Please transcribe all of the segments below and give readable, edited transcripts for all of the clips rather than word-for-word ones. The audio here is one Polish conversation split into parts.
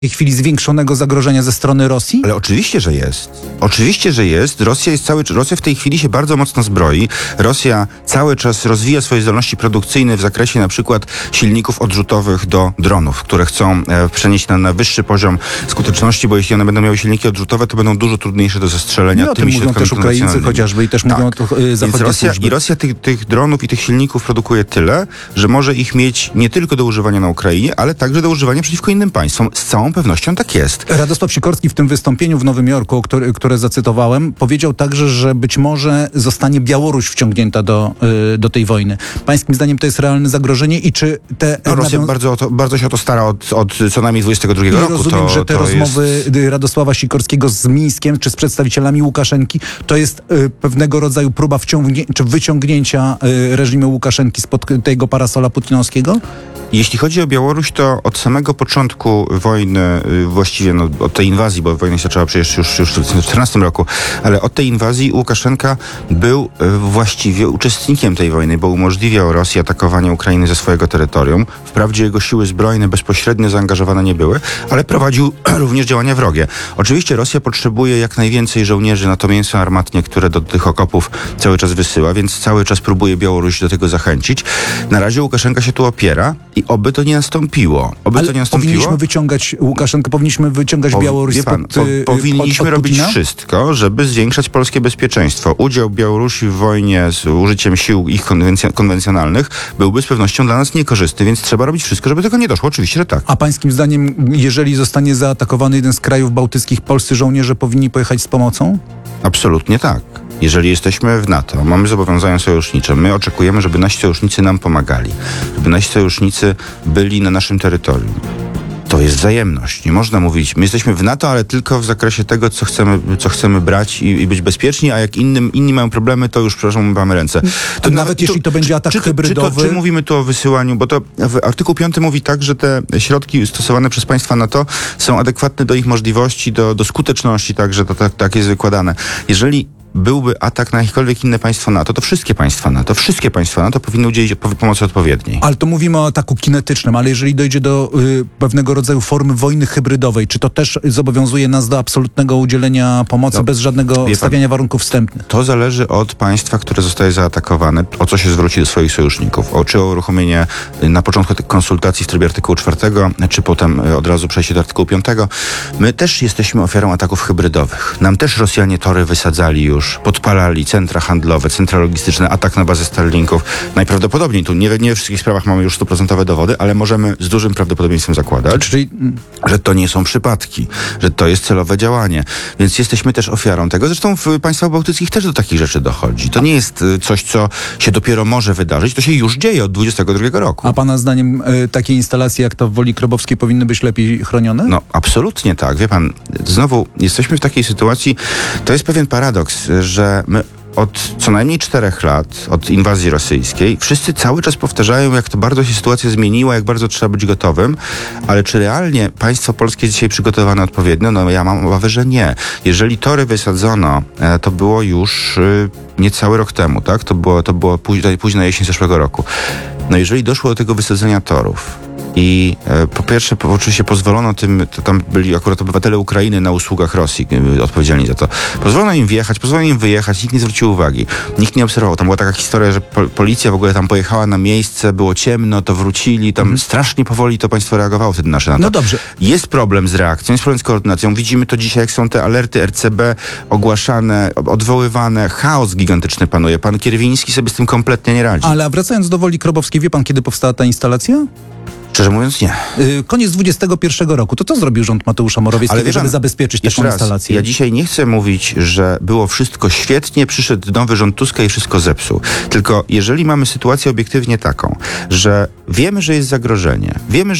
tej chwili zwiększonego zagrożenia ze strony Rosji? Ale oczywiście, że jest. Oczywiście, że jest. Rosja w tej chwili się bardzo mocno zbroi. Rosja cały czas rozwija swoje zdolności produkcyjne w zakresie na przykład silników odrzutowych do dronów, które chcą przenieść na wyższy poziom skuteczności, bo jeśli one będą miały silniki odrzutowe, to będą dużo trudniejsze do zestrzelenia. I o tym mówią też Ukraińcy chociażby i też mówią o tych zachodnie służby. I Rosja tych dronów i tych silników produkuje tyle, że może ich mieć nie tylko do używania na Ukrainie, ale także do używania przeciwko innym państwom. Z całą pewnością tak jest. Radosław Sikorski w tym wystąpieniu w Nowym Jorku, które zacytowałem, powiedział także, że być może zostanie Białoruś wciągnięta do tej wojny. Pańskim zdaniem to jest realne zagrożenie i czy te... Rosja bardzo się o to stara od co najmniej 22 roku. Rozumiem, że te rozmowy Radosława Sikorskiego z Mińskiem czy z przedstawicielami Łukaszenki to jest pewnego rodzaju próba czy wyciągnięcia reżimu Łukaszenki spod tego parasola putinowskiego? Jeśli chodzi o Białoruś, to od samego początku wojny, właściwie od tej inwazji, bo wojna się zaczęła przecież już w 2014 roku, ale od tej inwazji Łukaszenka był właściwie uczestnikiem tej wojny, bo umożliwiał Rosji atakowanie Ukrainy ze swojego terytorium. Wprawdzie jego siły zbrojne bezpośrednio zaangażowane nie były, ale prowadził również działania wrogie. Oczywiście Rosja potrzebuje jak najwięcej żołnierzy na to mięso armatnie, które do tych okopów cały czas wysyła, więc cały czas próbuje Białoruś do tego zachęcić. Na razie Łukaszenka się tu opiera i oby to nie nastąpiło. Powinniśmy wyciągać Łukaszenkę, powinniśmy wyciągać Białoruś powinniśmy robić wszystko, żeby zwiększać polskie bezpieczeństwo. Udział Białorusi w wojnie z użyciem sił ich konwencjonalnych byłby z pewnością dla nas niekorzystny, więc trzeba robić wszystko, żeby tego nie doszło. Oczywiście, że tak. A pańskim zdaniem, jeżeli zostanie zaatakowany jeden z krajów bałtyckich, polscy żołnierze powinni pojechać z pomocą? Absolutnie tak. Jeżeli jesteśmy w NATO, mamy zobowiązania sojusznicze, my oczekujemy, żeby nasi sojusznicy nam pomagali, żeby nasi sojusznicy byli na naszym terytorium. To jest wzajemność. Nie można mówić, my jesteśmy w NATO, ale tylko w zakresie tego, co chcemy brać i być bezpieczni, a jak inni mają problemy, to już, przepraszam, umywamy ręce. To nawet jeśli to będzie atak hybrydowy... Czy mówimy tu o wysyłaniu, bo to artykuł 5 mówi tak, że te środki stosowane przez państwa NATO są adekwatne do ich możliwości, do skuteczności, także to tak jest wykładane. Jeżeli byłby atak na jakiekolwiek inne państwo NATO, to wszystkie państwa NATO powinny udzielić pomocy odpowiedniej. Ale to mówimy o ataku kinetycznym, ale jeżeli dojdzie do pewnego rodzaju formy wojny hybrydowej, czy to też zobowiązuje nas do absolutnego udzielenia pomocy bez żadnego stawiania warunków wstępnych? To zależy od państwa, które zostaje zaatakowane, o co się zwróci do swoich sojuszników. Czy o uruchomienie na początku tych konsultacji w trybie artykułu 4, czy potem od razu przejście do artykułu 5. My też jesteśmy ofiarą ataków hybrydowych. Nam też Rosjanie tory wysadzali już, podpalali centra handlowe, centra logistyczne, atak na bazę Starlinków. Najprawdopodobniej tu nie we wszystkich sprawach mamy już 100% dowody, ale możemy z dużym prawdopodobieństwem zakładać, że to nie są przypadki, że to jest celowe działanie. Więc jesteśmy też ofiarą tego. Zresztą w państwach bałtyckich też do takich rzeczy dochodzi. To nie jest coś, co się dopiero może wydarzyć. To się już dzieje od 22 roku. A pana zdaniem takie instalacje jak to w Woli Krobowskiej powinny być lepiej chronione? No, absolutnie tak. Wie pan, znowu jesteśmy w takiej sytuacji, to jest pewien paradoks, że my od co najmniej 4 lat, od inwazji rosyjskiej, wszyscy cały czas powtarzają, jak to bardzo się sytuacja zmieniła, jak bardzo trzeba być gotowym, ale czy realnie państwo polskie jest dzisiaj przygotowane odpowiednio? No ja mam obawę, że nie. Jeżeli tory wysadzono, to było już niecały rok temu, tak? To było późna jesień zeszłego roku. No jeżeli doszło do tego wysadzenia torów, i po pierwsze, oczywiście pozwolono tym, tam byli akurat obywatele Ukrainy na usługach Rosji odpowiedzialni za to. Pozwolono im wjechać, pozwolono im wyjechać, nikt nie zwrócił uwagi. Nikt nie obserwował. Tam była taka historia, że policja w ogóle tam pojechała na miejsce, było ciemno, to wrócili, tam strasznie powoli to państwo reagowało wtedy nasze na to. No dobrze. Jest problem z reakcją, jest problem z koordynacją. Widzimy to dzisiaj, jak są te alerty RCB ogłaszane, odwoływane. Chaos gigantyczny panuje. Pan Kierwiński sobie z tym kompletnie nie radzi. Ale wracając do Woli Krobowskiej, wie pan, kiedy powstała ta instalacja? Szczerze mówiąc, nie. Koniec 21 roku. To co zrobił rząd Mateusza Morawieckiego, żeby zabezpieczyć taką instalację? Ja dzisiaj nie chcę mówić, że było wszystko świetnie, przyszedł nowy rząd Tuska i wszystko zepsuł. Tylko jeżeli mamy sytuację obiektywnie taką, że wiemy, że jest zagrożenie,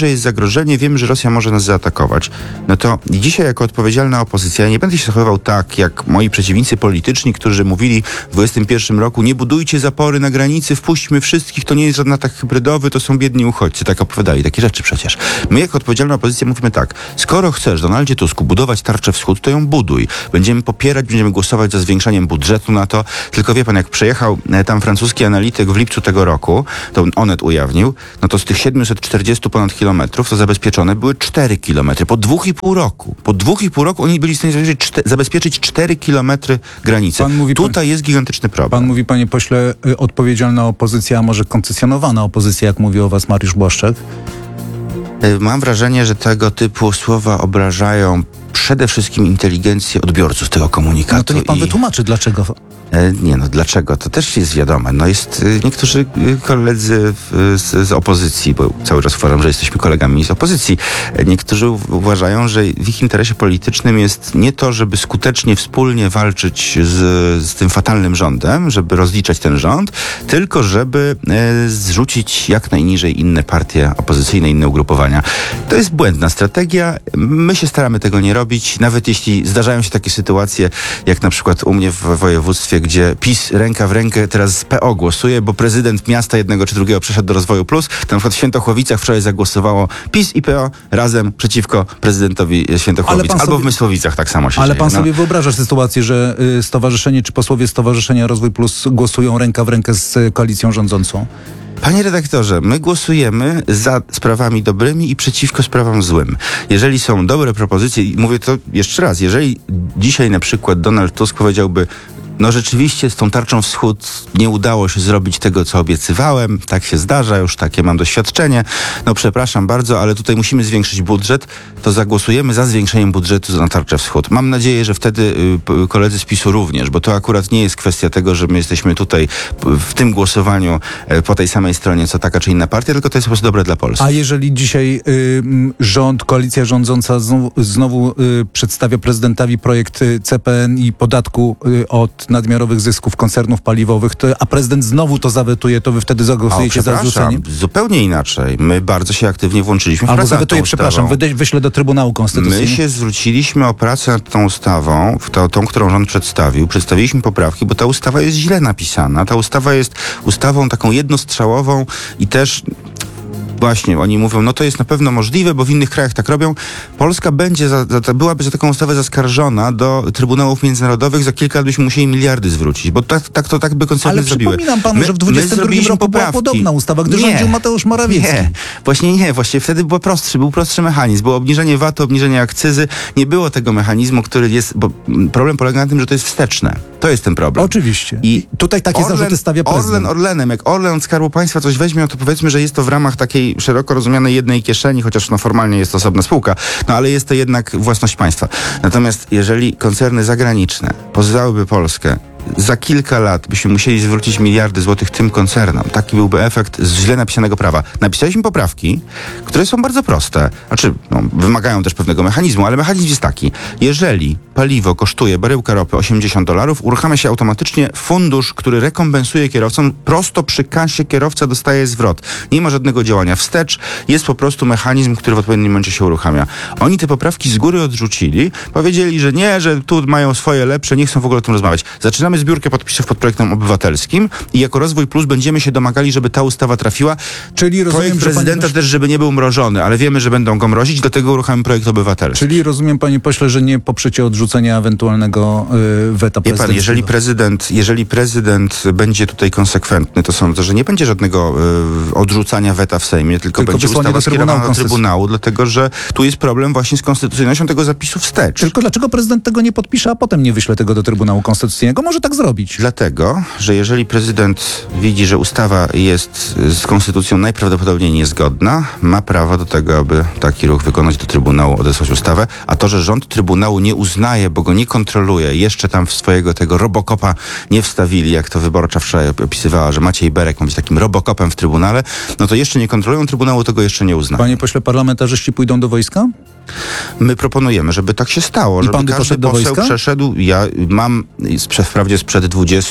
wiemy, że Rosja może nas zaatakować, no to dzisiaj jako odpowiedzialna opozycja ja nie będę się zachowywał tak, jak moi przeciwnicy polityczni, którzy mówili w 21 roku, nie budujcie zapory na granicy, wpuśćmy wszystkich, to nie jest żaden atak hybrydowy, to są biedni uchodźcy. Tak opowiadali takie rzeczy przecież. My jako odpowiedzialna opozycja mówimy tak, skoro chcesz, Donaldzie Tusku, budować tarczę wschód, to ją buduj. Będziemy popierać, będziemy głosować za zwiększaniem budżetu na to, tylko wie pan, jak przejechał tam francuski analityk w lipcu tego roku, to Onet ujawnił, no to z tych 740 ponad kilometrów to zabezpieczone były 4 kilometry. Po 2,5 roku. Po 2,5 roku oni byli w stanie zabezpieczyć 4 kilometry granicy. Tutaj jest gigantyczny problem. Pan mówi, panie pośle, odpowiedzialna opozycja, a może koncesjonowana opozycja, jak mówi o was Mariusz Błaszczak? Mam wrażenie, że tego typu słowa obrażają przede wszystkim inteligencję odbiorców tego komunikatu. No to niech pan wytłumaczy, dlaczego. Nie, no dlaczego? To też jest wiadome. No jest niektórzy koledzy z opozycji, bo cały czas uważam, że jesteśmy kolegami z opozycji. Niektórzy uważają, że w ich interesie politycznym jest nie to, żeby skutecznie wspólnie walczyć z tym fatalnym rządem, żeby rozliczać ten rząd, tylko żeby zrzucić jak najniżej inne partie opozycyjne, inne ugrupowania. To jest błędna strategia. My się staramy tego nie robić, nawet jeśli zdarzają się takie sytuacje, jak na przykład u mnie w województwie, gdzie PiS ręka w rękę teraz z PO głosuje, bo prezydent miasta jednego czy drugiego przeszedł do Rozwoju Plus. To na przykład w Świętochłowicach wczoraj zagłosowało PiS i PO razem przeciwko prezydentowi Świętochłowic. Albo w Mysłowicach tak samo się dzieje. Ale pan sobie wyobraża sytuację, że stowarzyszenie czy posłowie Stowarzyszenia Rozwój Plus głosują ręka w rękę z koalicją rządzącą? Panie redaktorze, my głosujemy za sprawami dobrymi i przeciwko sprawom złym. Jeżeli są dobre propozycje, i mówię to jeszcze raz, jeżeli dzisiaj na przykład Donald Tusk powiedziałby, no rzeczywiście z tą tarczą wschód nie udało się zrobić tego, co obiecywałem. Tak się zdarza, już takie mam doświadczenie. No przepraszam bardzo, ale tutaj musimy zwiększyć budżet. To zagłosujemy za zwiększeniem budżetu na tarczę wschód. Mam nadzieję, że wtedy koledzy z PiS-u również, bo to akurat nie jest kwestia tego, że my jesteśmy tutaj w tym głosowaniu po tej samej stronie, co taka czy inna partia, tylko to jest po prostu dobre dla Polski. A jeżeli dzisiaj rząd, koalicja rządząca znowu przedstawia prezydentowi projekt CPN i podatku od nadmiarowych zysków koncernów paliwowych, a prezydent znowu to zawetuje, to wy wtedy zagłosujecie za odrzuceniem? Zupełnie inaczej. My bardzo się aktywnie włączyliśmy w Albo pracę zawetuje, nad tą przepraszam, wyślę do Trybunału Konstytucyjnego. My się zwróciliśmy o pracę nad tą ustawą, tą, którą rząd przedstawił. Przedstawiliśmy poprawki, bo ta ustawa jest źle napisana. Ta ustawa jest ustawą taką jednostrzałową i też właśnie, oni mówią, no to jest na pewno możliwe, bo w innych krajach tak robią. Polska byłaby za taką ustawę zaskarżona do Trybunałów Międzynarodowych, za kilka lat byśmy musieli miliardy zwrócić, bo tak by koncerny zrobiły. Ale przypominam panu, że w 22 roku była podobna ustawa, gdy rządził Mateusz Morawiecki. Właśnie wtedy był prostszy mechanizm. Było obniżenie VAT-u, obniżenie akcyzy. Nie było tego mechanizmu, który jest, bo problem polega na tym, że to jest wsteczne. To jest ten problem. Oczywiście. I tutaj takie zarzuty stawia prezydent. Orlenem, jak Orlen od Skarbu Państwa coś weźmie, to powiedzmy, że jest to w ramach takiej szeroko rozumianej jednej kieszeni, chociaż formalnie jest to osobna spółka, no ale jest to jednak własność państwa. Natomiast jeżeli koncerny zagraniczne pozywałyby Polskę, za kilka lat byśmy musieli zwrócić miliardy złotych tym koncernom. Taki byłby efekt z źle napisanego prawa. Napisaliśmy poprawki, które są bardzo proste. Znaczy, wymagają też pewnego mechanizmu, ale mechanizm jest taki. Jeżeli paliwo kosztuje, baryłka ropy $80, uruchamia się automatycznie fundusz, który rekompensuje kierowcom. Prosto przy kasie kierowca dostaje zwrot. Nie ma żadnego działania wstecz. Jest po prostu mechanizm, który w odpowiednim momencie się uruchamia. Oni te poprawki z góry odrzucili. Powiedzieli, że nie, że tu mają swoje lepsze, nie chcą w ogóle o tym rozmawiać. Zaczynamy zbiórkę podpisów pod projektem obywatelskim i jako Rozwój Plus będziemy się domagali, żeby ta ustawa trafiła. Czyli rozumiem, projekt prezydenta też, żeby nie był mrożony, ale wiemy, że będą go mrozić, dlatego uruchamiamy projekt obywatelski. Czyli rozumiem, panie pośle, że nie poprzecie odrzucenia ewentualnego weta prezydenckiego. Jeżeli prezydent będzie tutaj konsekwentny, to sądzę, że nie będzie żadnego odrzucania weta w Sejmie, tylko będzie ustawa skierowana do Trybunału, dlatego że tu jest problem właśnie z konstytucyjnością tego zapisu wstecz. Tylko dlaczego prezydent tego nie podpisze, a potem nie wyśle tego do Trybunału Konstytucyjnego? Może tak zrobić. Dlatego, że jeżeli prezydent widzi, że ustawa jest z konstytucją najprawdopodobniej niezgodna, ma prawo do tego, aby taki ruch wykonać, do Trybunału odesłać ustawę, a to, że rząd Trybunału nie uznaje, bo go nie kontroluje, jeszcze tam w swojego tego robokopa nie wstawili, jak to Wyborcza wczoraj opisywała, że Maciej Berek ma być takim robokopem w Trybunale, no to jeszcze nie kontrolują Trybunału, tego jeszcze nie uznają. Panie pośle, parlamentarzyści pójdą do wojska? My proponujemy, żeby tak się stało, żeby każdy poseł przeszedł. Ja mam wprawdzie sprzed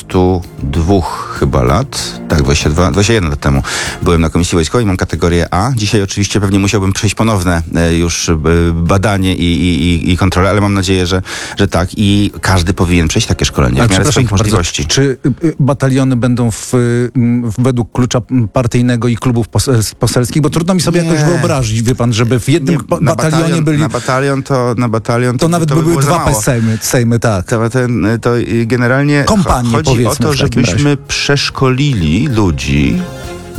22 chyba lat, tak, 21 lat temu byłem na Komisji Wojskowej, mam kategorię A. Dzisiaj oczywiście pewnie musiałbym przejść ponowne już badanie i kontrolę, ale mam nadzieję, że tak i każdy powinien przejść takie szkolenie w miarę swoich możliwości. Czy bataliony będą według klucza partyjnego i klubów poselskich? Bo trudno mi sobie jakoś wyobrazić, wie pan, żeby w jednym batalionie byli... Na batalion to nawet by były dwa sejmy, tak. To generalnie kompanie, chodzi o to, żebyśmy przeszkolili ludzi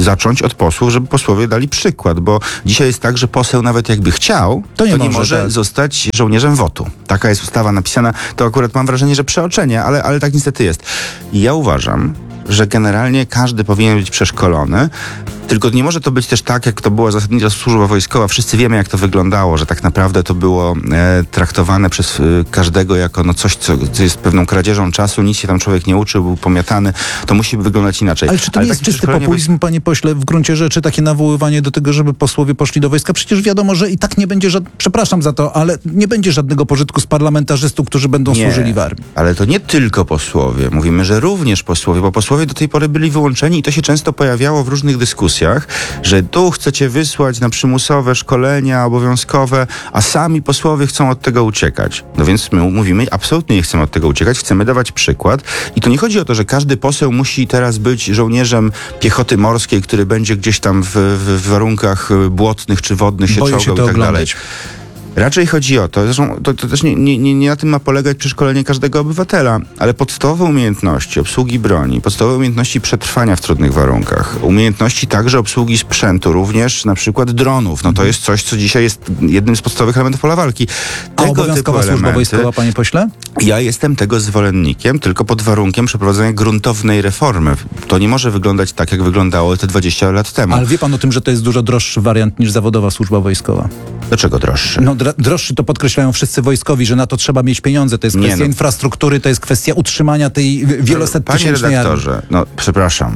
zacząć od posłów, żeby posłowie dali przykład, bo dzisiaj jest tak, że poseł nawet jakby chciał, To nie może, tak. zostać żołnierzem WOT-u. Taka jest ustawa napisana, to akurat mam wrażenie, że przeoczenie, ale tak niestety jest. I ja uważam, że generalnie każdy powinien być przeszkolony, tylko nie może to być też tak, jak to była zasadnicza służba wojskowa. Wszyscy wiemy, jak to wyglądało, że tak naprawdę to było traktowane przez każdego jako coś, co jest pewną kradzieżą czasu, nic się tam człowiek nie uczył, był pomiatany. To musi wyglądać inaczej. Ale czy to nie jest czysty populizm, panie pośle, w gruncie rzeczy takie nawoływanie do tego, żeby posłowie poszli do wojska? Przecież wiadomo, że i tak nie będzie przepraszam za to, ale nie będzie żadnego pożytku z parlamentarzystów, którzy będą służyli w armii. Ale to nie tylko posłowie. Mówimy, że również posłowie, bo posłowie do tej pory byli wyłączeni i to się często pojawiało w różnych dyskusjach, że tu chcecie wysłać na przymusowe szkolenia obowiązkowe, a sami posłowie chcą od tego uciekać. No więc my mówimy, absolutnie nie chcemy od tego uciekać, chcemy dawać przykład. I to nie chodzi o to, że każdy poseł musi teraz być żołnierzem piechoty morskiej, który będzie gdzieś tam w warunkach błotnych czy wodnych się Boję czołgał się to i tak dalej. oglądać. Raczej chodzi o to, zresztą to też nie na tym ma polegać przeszkolenie każdego obywatela, ale podstawowe umiejętności obsługi broni, podstawowe umiejętności przetrwania w trudnych warunkach, umiejętności także obsługi sprzętu, również na przykład dronów. No to jest coś, co dzisiaj jest jednym z podstawowych elementów pola walki. A obowiązkowa służba wojskowa, panie pośle? Ja jestem tego zwolennikiem, tylko pod warunkiem przeprowadzenia gruntownej reformy. To nie może wyglądać tak, jak wyglądało te 20 lat temu. Ale wie pan o tym, że to jest dużo droższy wariant niż zawodowa służba wojskowa? Dlaczego droższy? No droższy to podkreślają wszyscy wojskowi, że na to trzeba mieć pieniądze. To jest kwestia infrastruktury, to jest kwestia utrzymania tej wielosettysięcznej Panie redaktorze, armii. no przepraszam.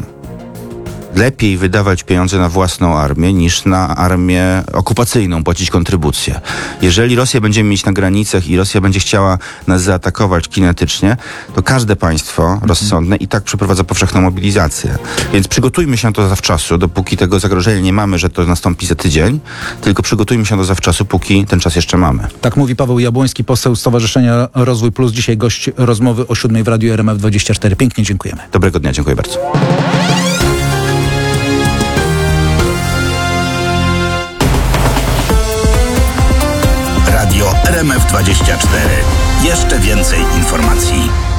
Lepiej wydawać pieniądze na własną armię niż na armię okupacyjną, płacić kontrybucję. Jeżeli Rosja będziemy mieć na granicach i Rosja będzie chciała nas zaatakować kinetycznie, to każde państwo rozsądne i tak przeprowadza powszechną mobilizację. Więc przygotujmy się na to zawczasu, dopóki tego zagrożenia nie mamy, że to nastąpi za tydzień, tylko przygotujmy się na to zawczasu, póki ten czas jeszcze mamy. Tak mówi Paweł Jabłoński, poseł Stowarzyszenia Rozwój Plus. Dzisiaj gość rozmowy o 7 w Radiu RMF24. Pięknie dziękujemy. Dobrego dnia, dziękuję bardzo. Radio RMF24. Jeszcze więcej informacji.